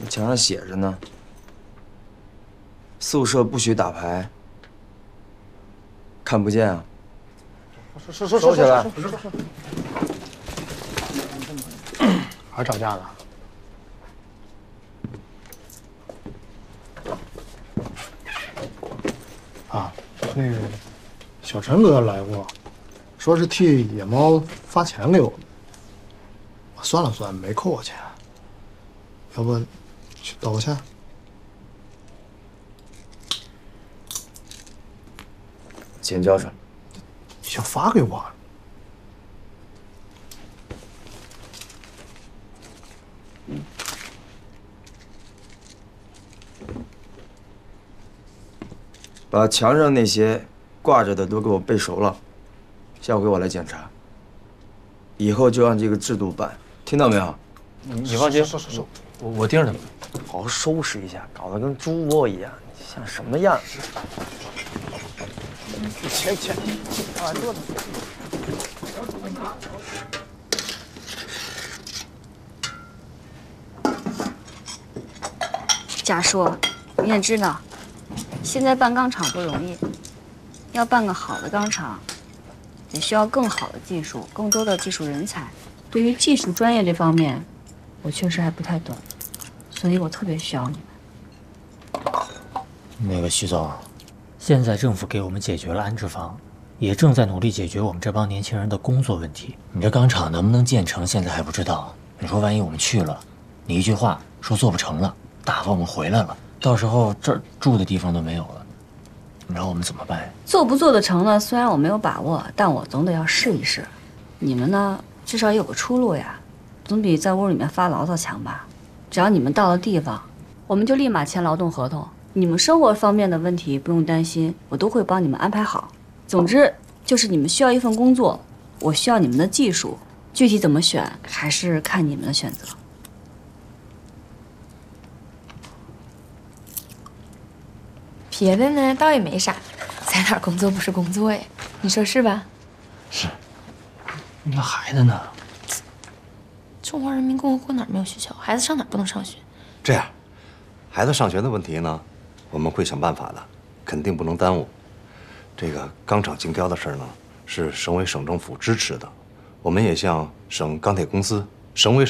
墙上写着呢，宿舍不许打牌，看不见啊。收起来。 还吵架呢？啊，那个小陈哥来过，说是替野猫发钱给我们。我算了算，没扣我钱，要不去道个歉？ 钱交上。 已经发给我了。 把墙上那些挂着的都给我背熟了，下午给我来检查。以后就按这个制度办，听到没有？ 你放心，收，我盯着他们， 好好收拾一下，搞得跟猪窝一样，像什么样？ 钱，啊，这。 贾叔，你也知道，现在办钢厂不容易，要办个好的钢厂，也需要更好的技术，更多的技术人才。对于技术专业这方面，我确实还不太懂，所以我特别需要你们。 那个徐总，现在政府给我们解决了安置房，也正在努力解决我们这帮年轻人的工作问题。你这钢厂能不能建成，现在还不知道。你说万一我们去了，你一句话说做不成了，打发我们回来了，到时候这儿住的地方都没有了，你让我们怎么办呀？ 做不做得成呢？虽然我没有把握，但我总得要试一试。你们呢，至少有个出路呀，总比在屋里面发牢骚强吧？只要你们到了地方，我们就立马签劳动合同。你们生活方面的问题不用担心，我都会帮你们安排好。总之就是你们需要一份工作，我需要你们的技术，具体怎么选还是看你们的选择。 别的呢倒也没啥，在哪儿工作不是工作呀？你说是吧？ 是。那孩子呢？ 中华人民共和国哪儿没有学校？孩子上哪儿不能上学？ 这样，孩子上学的问题呢，我们会想办法的，肯定不能耽误。这个钢厂竞标的事儿呢，是省委省政府支持的，我们也向省钢铁公司、省委省。